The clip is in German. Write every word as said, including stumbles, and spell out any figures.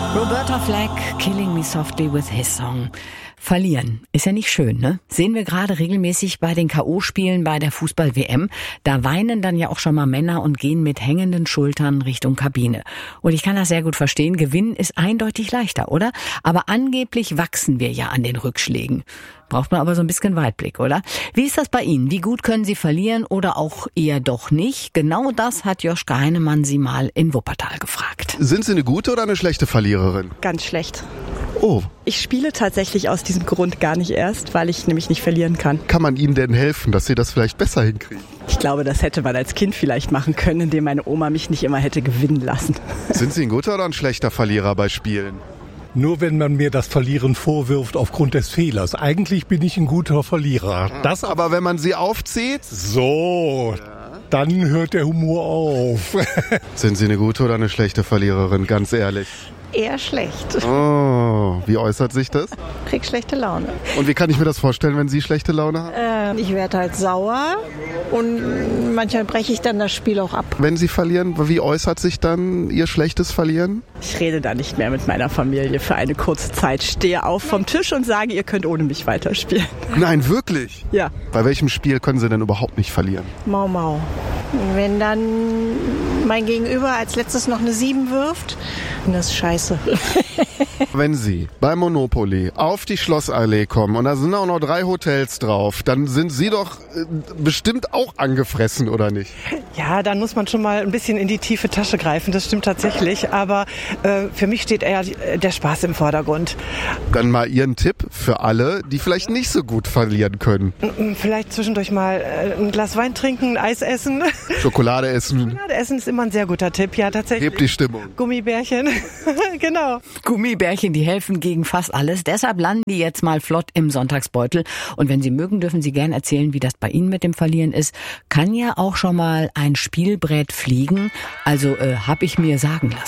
Roberta Flack, Killing Me Softly with His Song. Verlieren ist ja nicht schön, ne? Sehen wir gerade regelmäßig bei den K O-Spielen bei der Fußball-W M. Da weinen dann ja auch schon mal Männer und gehen mit hängenden Schultern Richtung Kabine. Und ich kann das sehr gut verstehen. Gewinnen ist eindeutig leichter, oder? Aber angeblich wachsen wir ja an den Rückschlägen. Braucht man aber so ein bisschen Weitblick, oder? Wie ist das bei Ihnen? Wie gut können Sie verlieren oder auch eher doch nicht? Genau das hat Joschka Heinemann Sie mal in Wuppertal gefragt. Sind Sie eine gute oder eine schlechte Verliererin? Ganz schlecht. Oh. Ich spiele tatsächlich aus diesem Grund gar nicht erst, weil ich nämlich nicht verlieren kann. Kann man Ihnen denn helfen, dass Sie das vielleicht besser hinkriegen? Ich glaube, das hätte man als Kind vielleicht machen können, indem meine Oma mich nicht immer hätte gewinnen lassen. Sind Sie ein guter oder ein schlechter Verlierer bei Spielen? Nur wenn man mir das Verlieren vorwirft aufgrund des Fehlers. Eigentlich bin ich ein guter Verlierer. Das Aber wenn man Sie aufzieht? So, dann hört der Humor auf. Sind Sie eine gute oder eine schlechte Verliererin, ganz ehrlich? Eher schlecht. Oh, wie äußert sich das? Krieg schlechte Laune. Und wie kann ich mir das vorstellen, wenn Sie schlechte Laune haben? Äh, ich werde halt sauer und manchmal breche ich dann das Spiel auch ab. Wenn Sie verlieren, wie äußert sich dann Ihr schlechtes Verlieren? Ich rede da nicht mehr mit meiner Familie für eine kurze Zeit. Stehe auf vom Tisch und sage, ihr könnt ohne mich weiterspielen. Nein, wirklich? Ja. Bei welchem Spiel können Sie denn überhaupt nicht verlieren? Mau Mau. Wenn dann mein Gegenüber als letztes noch eine sieben wirft, dann ist scheiße. Wenn Sie bei Monopoly auf die Schlossallee kommen und da sind auch noch drei Hotels drauf, dann sind Sie doch äh, bestimmt auch angefressen, oder nicht? Ja, dann muss man schon mal ein bisschen in die tiefe Tasche greifen, das stimmt tatsächlich. Aber äh, für mich steht eher der Spaß im Vordergrund. Dann mal Ihren Tipp für alle, die vielleicht nicht so gut verlieren können. Vielleicht zwischendurch mal äh, ein Glas Wein trinken, ein Eis essen. Schokolade essen. Schokolade essen ist immer ein sehr guter Tipp, ja tatsächlich. Hebt die Stimmung. Gummibärchen, genau. Gummibärchen, die helfen gegen fast alles. Deshalb landen die jetzt mal flott im Sonntagsbeutel. Und wenn Sie mögen, dürfen Sie gern erzählen, wie das bei Ihnen mit dem Verlieren ist. Kann ja auch schon mal ein Spielbrett fliegen. Also äh, habe ich mir sagen lassen.